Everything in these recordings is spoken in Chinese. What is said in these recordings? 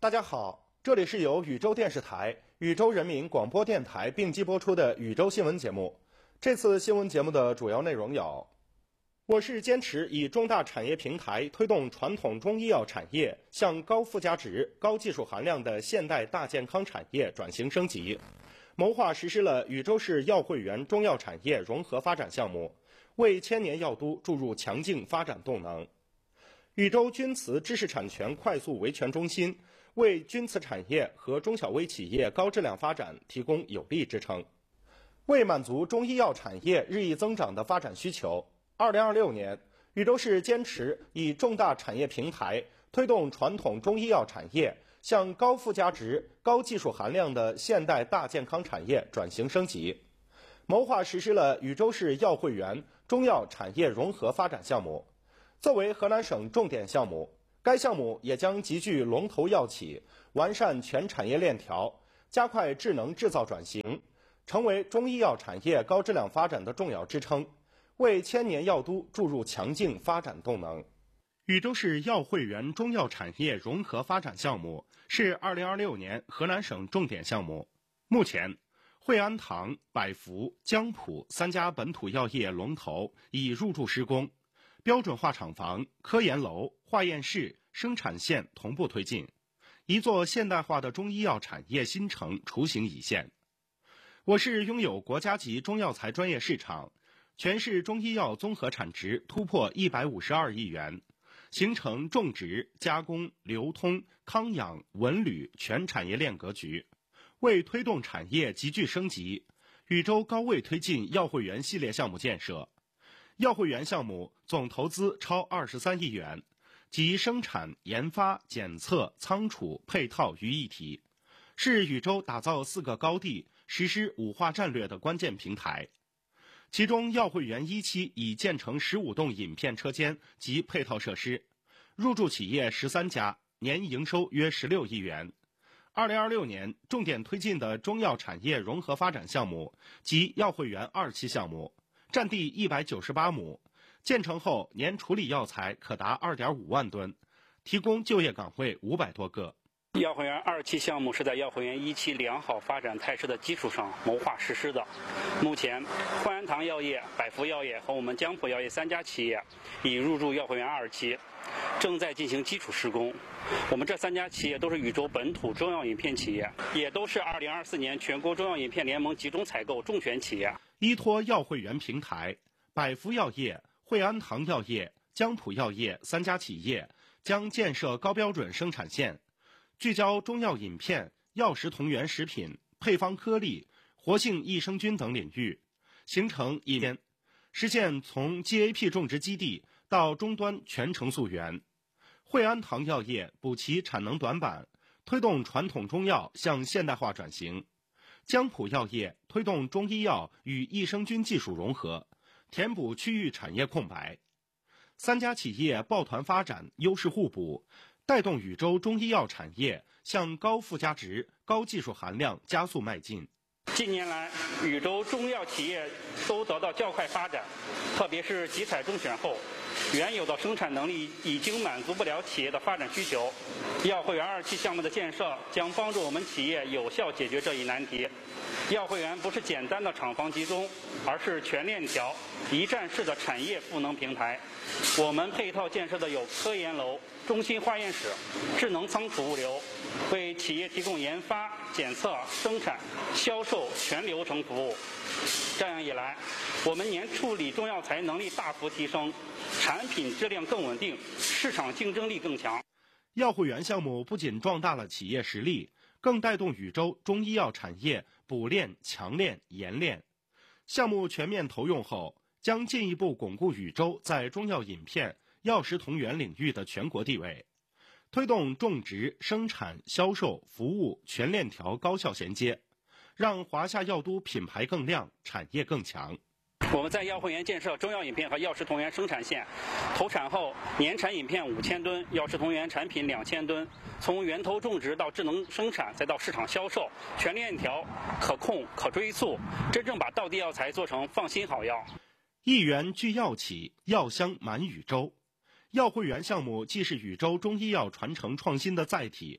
大家好，这里是由禹州电视台、禹州人民广播电台并机播出的禹州新闻节目。这次新闻节目的主要内容有：我市坚持以重大产业平台推动传统中医药产业向高附加值、高技术含量的现代大健康产业转型升级，谋划实施了禹州市药汇园中药产业融合发展项目，为千年药都注入强劲发展动能。禹州钧瓷知识产权快速维权中心为钧瓷产业和中小微企业高质量发展提供有力支撑。为满足中医药产业日益增长的发展需求，2026年，禹州市坚持以重大产业平台推动传统中医药产业向高附加值、高技术含量的现代大健康产业转型升级，谋划实施了禹州市药汇园中药产业融合发展项目。作为河南省重点项目，该项目也将集聚龙头药企，完善全产业链条，加快智能制造转型，成为中医药产业高质量发展的重要支撑，为千年药都注入强劲发展动能。禹州市药汇园中药产业融合发展项目是2026年河南省重点项目。目前，惠安堂、百福、江浦三家本土药业龙头已入驻施工，标准化厂房、科研楼、化验室、生产线同步推进，一座现代化的中医药产业新城雏形已现。我市拥有国家级中药材专业市场，全市中医药综合产值突破152亿元，形成种植、加工、流通、康养、文旅全产业链格局。为推动产业急剧升级，禹州高位推进药汇园系列项目建设。药汇园项目总投资超23亿元，集生产、研发、检测、仓储、配套于一体，是禹州打造4个高地、实施5化战略的关键平台。其中药汇园1期已建成15栋饮片车间及配套设施，入驻企业13家，年营收约16亿元。2026年重点推进的中药产业融合发展项目及药汇园2期项目，占地198亩，建成后年处理药材可达2.5万吨，提供就业岗位500多个。 药汇园2期项目是在药汇园1期良好发展态势的基础上谋划实施的。目前，惠安堂药业、百福药业和我们江浦药业3家企业已入驻药汇园2期，正在进行基础施工。我们这3家企业都是禹州本土中药饮片企业，也都是2024年全国中药饮片联盟集中采购中选企业。 依托药汇园平台，百福药业、惠安堂药业、江浦药业3家企业将建设高标准生产线，聚焦中药饮片、药食同源食品、配方颗粒、活性益生菌等领域，形成一边，实现从 GAP 种植基地到终端全程溯源。惠安堂药业补齐产能短板，推动传统中药向现代化转型。江浦药业推动中医药与益生菌技术融合，填补区域产业空白。3家企业抱团发展，优势互补，带动禹州中医药产业向高附加值、高技术含量加速迈进。 近年来，禹州中药企业都得到较快发展，特别是集采中选后，原有的生产能力已经满足不了企业的发展需求。药汇园2期项目的建设将帮助我们企业有效解决这一难题。药汇园不是简单的厂房集中，而是全链条、一站式的产业赋能平台。我们配套建设的有科研楼、中心化验室、智能仓储物流，为企业提供研发、检测、生产、销售全流程服务。这样一来，我们年处理中药材能力大幅提升，产品质量更稳定，市场竞争力更强。 药汇园项目不仅壮大了企业实力，更带动禹州中医药产业补链、强链、研链。项目全面投用后，将进一步巩固禹州在中药饮片、药食同源领域的全国地位，推动种植、生产、销售、服务全链条高效衔接，让华夏药都品牌更亮，产业更强。 我们在药汇园建设中药饮片和药食同源生产线，投产后年产饮片5000吨，药食同源产品2000吨，从源头种植到智能生产，再到市场销售，全链条可控、可追溯，真正把道地药材做成放心好药。 一园聚药企，药香满禹州。药汇园项目既是禹州中医药传承创新的载体，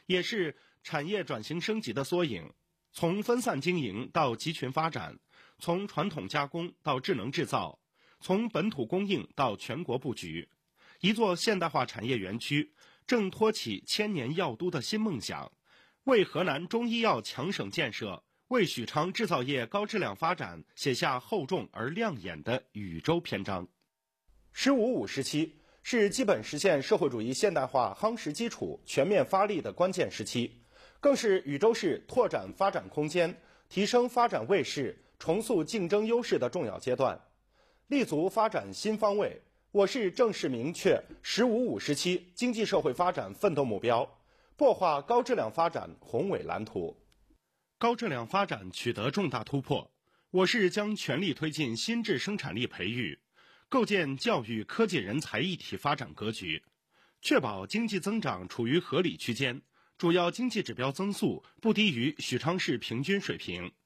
也是产业转型升级的缩影。从分散经营到集群发展，从传统加工到智能制造，从本土供应到全国布局，一座现代化产业园区正托起千年药都的新梦想，为河南中医药强省建设，为许昌制造业高质量发展写下厚重而亮眼的禹州篇章。“15+5”时期是基本实现社会主义现代化夯实基础、全面发力的关键时期，更是禹州市拓展发展空间、提升发展位势、重塑竞争优势的重要阶段。立足发展新方位，我市正式明确“15+5”时期经济社会发展奋斗目标，擘画高质量发展宏伟蓝图。高质量发展取得重大突破，我市将全力推进新质生产力培育，构建教育科技人才一体发展格局，确保经济增长处于合理区间，主要经济指标增速不低于许昌市平均水平。